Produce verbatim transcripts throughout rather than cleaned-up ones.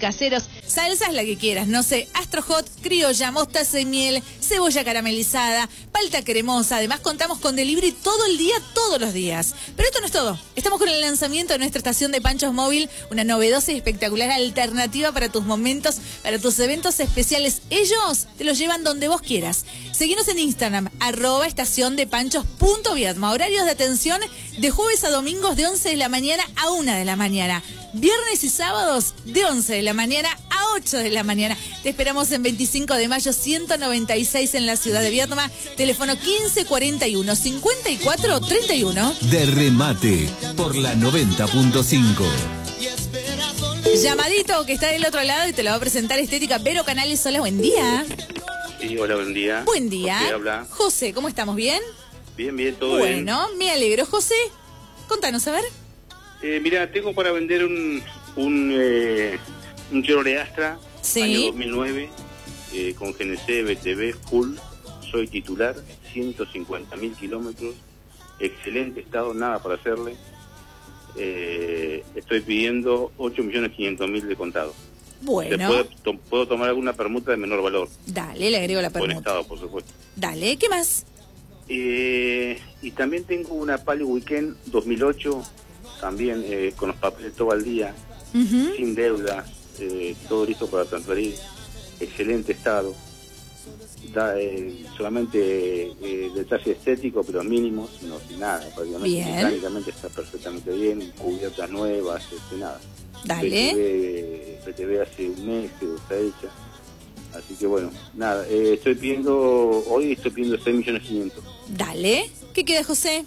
caseros. Salsas la que quieras, no sé, Astro Hot, criolla, mostaza y miel, cebolla caramelizada, palta cremosa. Además contamos con delivery todo el día, todos los días. Pero esto no es todo. Estamos con el lanzamiento de nuestra estación de Panchos Móvil, una novedosa y espectacular alternativa para tus momentos, para tus eventos especiales. Ellos te los llevan donde vos quieras. Seguinos en Instagram, arroba estación de panchos punto viedma. Horarios de atención de jueves a domingos de once de la mañana a una de la mañana. Viernes y sábados de once de la mañana a ocho de la mañana. Te esperamos en veinticinco de mayo ciento noventa y seis en la ciudad de Viedma. Teléfono quince cuarenta y uno cincuenta y cuatro treinta y uno. De remate por la noventa punto cinco. Llamadito que está del otro lado y te lo va a presentar Estética Vero Canales. Hola, buen día. Sí, hola, buen día. Buen día. José habla. José, ¿cómo estamos? ¿Bien? Bien, bien, todo bueno, bien. Bueno, me alegro. José, contanos, a ver. Eh, mira, tengo para vender un un, eh, un Chevrolet Astra, sí. Año dos mil nueve, eh, con G N C, B T V, full, soy titular, ciento cincuenta mil kilómetros, excelente estado, nada para hacerle. Eh, estoy pidiendo ocho millones quinientos mil de contado. Bueno. Puedo, to, puedo tomar alguna permuta de menor valor. Dale, le agrego la permuta. Buen estado, por supuesto. Dale, ¿qué más? Eh, y también tengo una Palio Weekend dos mil ocho, también eh, con los papeles todo al día, uh-huh. sin deuda, eh, todo listo para transferir, excelente estado, da eh, solamente eh, detalle estético, pero mínimos, no sin nada, prácticamente mecánicamente está perfectamente bien, cubiertas nuevas, este, nada. Dale. P T V hace un mes que está hecha, así que bueno, nada, eh, estoy pidiendo, hoy estoy pidiendo seis millones quinientos. Dale, ¿qué queda, José?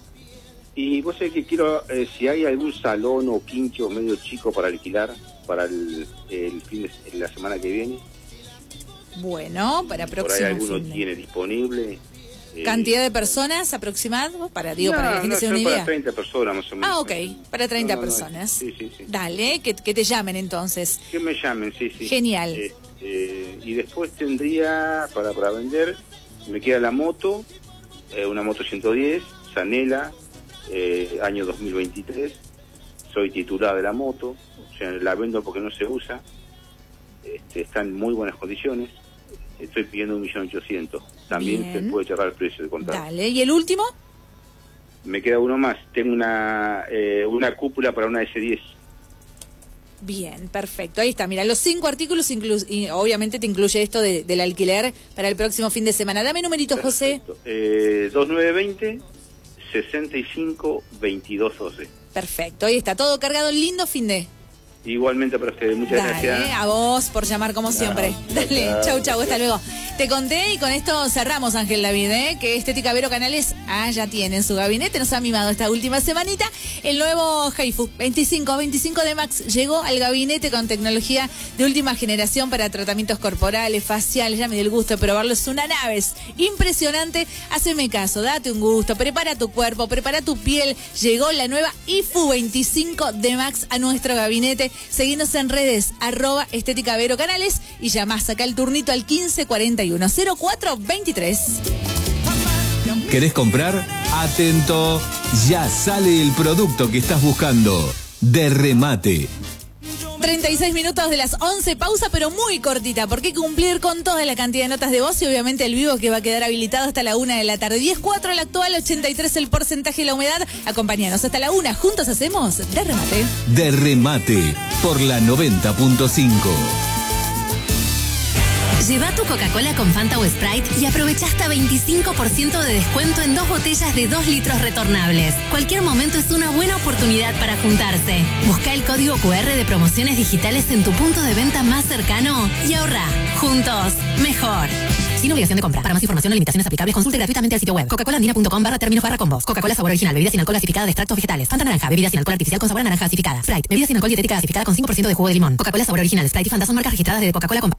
Y vos sabés que quiero, eh, si hay algún salón o quincho medio chico para alquilar para el, el fin de la semana que viene. Bueno, para próximo. Por ahí alguno fin de... tiene disponible. ¿Cantidad de personas aproximado? Para, digo, no, para que la gente no, se dé una idea. Para treinta personas más o menos. Ah, ok, para treinta no, no, No, personas. sí, sí, sí. Dale, que, que te llamen entonces. Que me llamen, sí, sí. Genial. Eh, eh, y después tendría, para, para vender, me queda la moto, eh, una moto ciento diez, Zanela, eh, año dos mil veintitrés. Soy titular de la moto, o sea, la vendo porque no se usa. Este, está en muy buenas condiciones. Estoy pidiendo un millón ochocientos. También Bien. se puede cerrar el precio de contrato. Dale, ¿y el último? Me queda uno más. Tengo una eh, una cúpula para una S diez. Bien, perfecto. Ahí está. Mira, los cinco artículos, inclu y obviamente te incluye esto de, del alquiler para el próximo fin de semana. Dame numeritos, José. Eh, dos nueve veinte, sesenta y cinco, veintidós doce. Perfecto. Ahí está. Todo cargado. Lindo fin de... Igualmente para ustedes, muchas Dale, gracias. A vos por llamar como siempre. No, Dale, chau, chau, chau, hasta luego. Te conté y con esto cerramos, Ángel David, ¿eh? que Estética Vero Canales ah, ya tiene en su gabinete, nos ha mimado esta última semanita. El nuevo Heifu veinticinco, veinticinco de Max llegó al gabinete con tecnología de última generación para tratamientos corporales, faciales. Ya me dio el gusto de probarlo, es una nave, es impresionante. Haceme caso, date un gusto, prepara tu cuerpo, prepara tu piel. Llegó la nueva I F U veinticinco de Max a nuestro gabinete. Seguinos en redes, arroba Estética Vero Canales y llamás, saca el turnito al quince cuarenta y uno cero cuatro veintitrés. ¿Querés comprar? Atento, ya sale el producto que estás buscando. De remate. treinta y seis minutos de las once, pausa pero muy cortita, porque hay que cumplir con toda la cantidad de notas de voz y obviamente el vivo que va a quedar habilitado hasta la una de la tarde. diez cuatro el actual, ochenta y tres el porcentaje de la humedad. Acompáñanos hasta la una, juntos hacemos De Remate. De Remate, por la noventa punto cinco. Lleva tu Coca-Cola con Fanta o Sprite y aprovecha hasta veinticinco por ciento de descuento en dos botellas de dos litros retornables. Cualquier momento es una buena oportunidad para juntarse. Busca el código cu erre de promociones digitales en tu punto de venta más cercano y ahorra. Juntos, mejor. Sin obligación de compra. Para más información o limitaciones aplicables, consulte gratuitamente el sitio web coca cola andina punto com barra términos barra combos. Coca-Cola sabor original, bebida sin alcohol gasificada de extractos vegetales. Fanta naranja, bebida sin alcohol artificial con sabor a naranja gasificada. Sprite, bebida sin alcohol dietética gasificada con cinco por ciento de jugo de limón. Coca-Cola sabor original, Sprite y Fanta son marcas registradas de Coca-Cola con